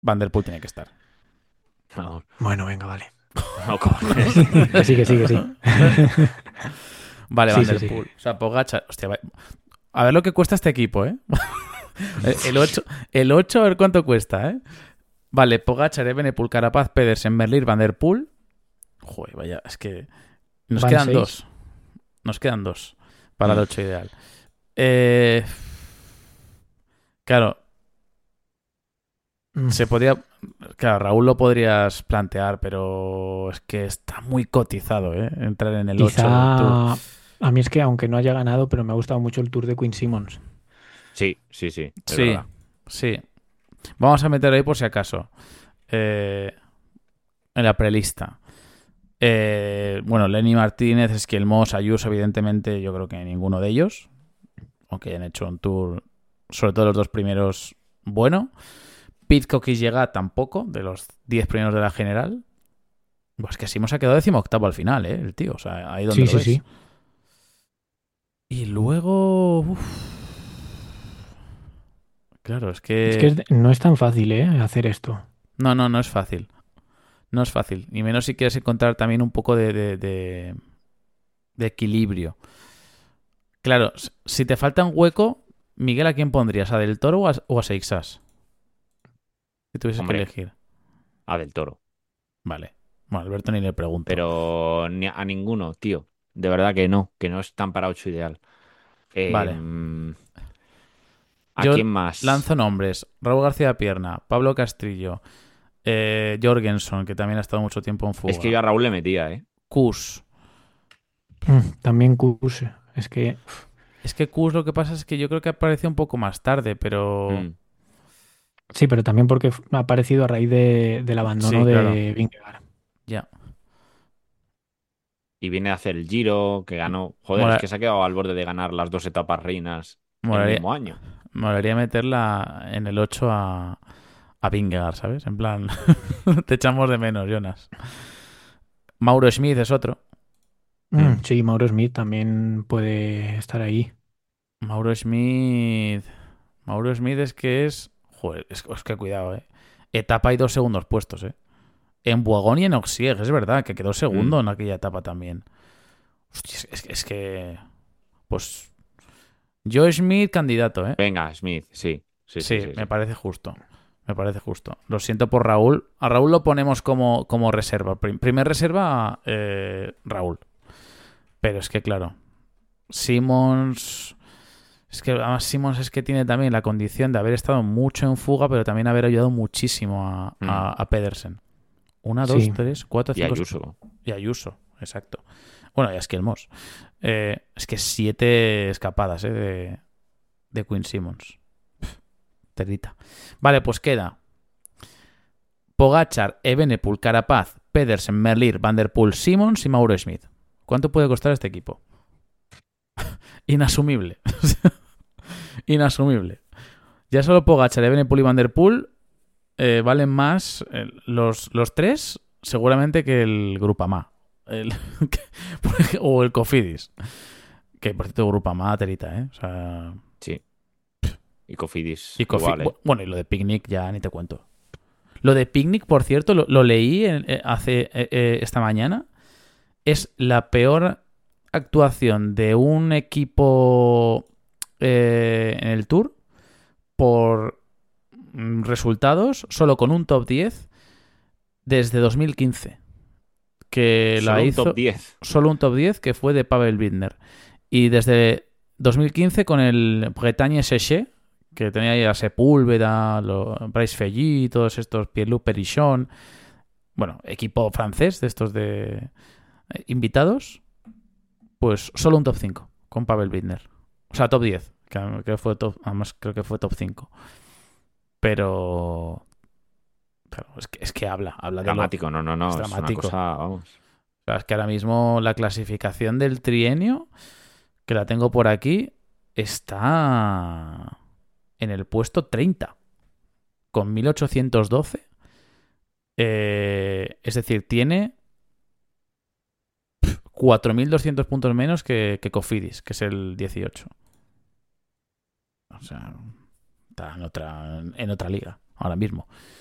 Van der Poel tiene que estar. No, Bueno, venga, vale. no cojones. Que sí. Vale, Sí, Van sí, der sí. Poel. O sea, Pogačar. Hostia, a ver lo que cuesta este equipo, ¿eh? El 8, el 8 a ver cuánto cuesta, ¿eh? Vale, Pogačar, Evenepoel, Carapaz, Pedersen, Merlier, Van der Poel. Joder, vaya, es que nos Van quedan 6. dos. Nos quedan dos para el Mm. 8 ideal. Eh, claro, se podría... Claro, Raúl lo podrías plantear, pero es que está muy cotizado, ¿eh? Entrar en el 8 del Tour. Quizá a mí es que, aunque no haya ganado, pero me ha gustado mucho el Tour de Queen Simmons. Sí, es Sí, verdad. sí. Vamos a meter ahí por si acaso. Eh, en la prelista. Bueno, Lenny Martínez, Esquelmos, Ayuso, evidentemente, yo creo que ninguno de ellos. Aunque hayan hecho un tour, sobre todo los dos primeros, bueno. Pidcock y llega tampoco, de los 10 primeros de la general. Pues que Simon se ha quedado 18º al final, ¿eh? El tío, o sea, ahí donde Sí, lo sí, ves. sí. Y luego... Claro, es Es que que... no es tan fácil, hacer esto. No, no, no es fácil. No es fácil. Y menos si quieres encontrar también un poco de equilibrio. Claro, si te falta un hueco, Miguel, ¿a quién pondrías? ¿A Del Toro o a Seixas? Si tuvieses que Hombre, elegir. a Del Toro. Vale. Bueno, Alberto ni le pregunto. Pero ni a ninguno, tío. De verdad que no es tan para 8 ideal. Vale. ¿A Yo quién más? lanzo nombres. Raúl García Pierna, Pablo Castrillo, Jorgensen, que también ha estado mucho tiempo en Es que fuga. yo a Raúl le metía, ¿eh? Kus. También Kuse. Es que Es que Kus lo que pasa es que yo creo que apareció un poco más tarde, pero... Mm. sí, pero también porque ha aparecido a raíz del abandono Sí, claro. de Vingegaard. Ya. Y viene a hacer el Giro, que ganó. Joder, es Mola- que se ha quedado al borde de ganar las dos etapas reinas el Molaría, mismo año. molaría meterla en el 8 a Vingegaard, ¿sabes? En plan, te echamos de menos, Jonas. Mauro Schmid es otro. Mm. Sí, Mauro Smith también puede estar ahí. Mauro Schmid... Mauro Smith es que es... Joder, es que cuidado, ¿eh? Etapa y 2 segundos puestos, ¿eh? En Boigón y en Oxieg, es verdad, que quedó Mm. segundo en aquella etapa también. Hostia, es que... Pues... Joe Schmidt, candidato, ¿eh? Venga, Smith, sí. Sí, me Sí. parece justo. Me parece justo. Lo siento por Raúl. A Raúl lo ponemos como reserva. Primer reserva, Raúl. Pero es que, claro, Simmons... Es que además Simmons es que tiene también la condición de haber estado mucho en fuga, pero también haber ayudado muchísimo Mm. a Pedersen. Una, dos, Sí, tres, cuatro, Y cinco... Ayuso. Y Ayuso, exacto. Bueno, y a Esquelmos. Es que 7 escapadas de Quinn Simmons. Territa. Vale, pues queda Pogachar, Evenepoel, Carapaz, Pedersen, Merlier, Van der Poel, Simmons y Mauro Smith. ¿Cuánto puede costar este equipo? Inasumible. Inasumible. Ya solo Pogachar, Evenepoel y Van der Poel valen más los tres seguramente que el Grupama. El, o el Cofidis. Que por cierto, Grupama, terita, ¿eh? O sea... Sí. Y Cofidis Y igual, ¿eh? bueno, y lo de Picnic ya ni te cuento. Lo de Picnic, por cierto, lo leí esta mañana. Es la peor actuación de un equipo en el Tour por resultados, solo con un top 10 desde 2015. Que la Solo un top hizo 10. solo un top 10 que fue de Pavel Bittner. Y desde 2015 con el Bretagne Séché, que tenía ahí a Sepúlveda, Bryce Felly, todos estos, Pierre-Loup Perichon, bueno, equipo francés de estos de invitados, pues solo un top 5 con Pavel Bittner. O sea, top 10, que fue top, además creo que fue top 5. Pero claro, es que habla de lo Dramático, no. es Es una dramático. cosa, vamos. O sea, es que ahora mismo la clasificación del trienio, que la tengo por aquí, está en el puesto 30, con 1812. Es decir, tiene 4.200 puntos menos que Cofidis, que es el 18. O sea, está en otra liga ahora mismo.